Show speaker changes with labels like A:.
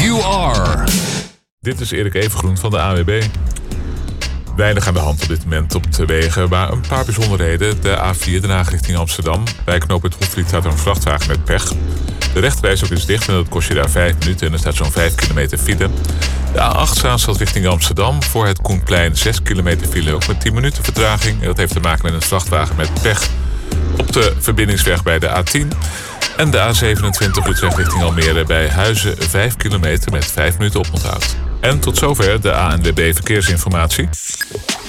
A: You Are.
B: Dit is Erik Evengroen van de ANWB. Weinig aan de hand op dit moment op de wegen, maar een paar bijzonderheden. De A4 Den Haag richting Amsterdam. Bij knooppunt Hoefvliet staat er een vrachtwagen met pech. De rechterrijstrook is dicht en dat kost je daar 5 minuten en er staat zo'n 5 kilometer file. De A8 Zaanstad richting Amsterdam. Voor het Koenplein 6 kilometer file, ook met 10 minuten vertraging. En dat heeft te maken met een vrachtwagen met pech op de verbindingsweg bij de A10. En de A27 Utrecht richting Almere bij Huizen 5 kilometer met 5 minuten oponthoud. En tot zover de ANWB Verkeersinformatie.